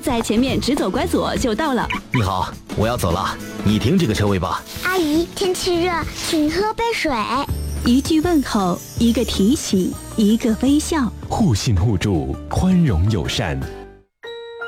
在前面直走拐左就到了。 你好，我要走了，你停这个车位吧。 阿姨，天气热，请喝杯水。 一句问候，一个提醒，一个微笑， 互信互助，宽容友善。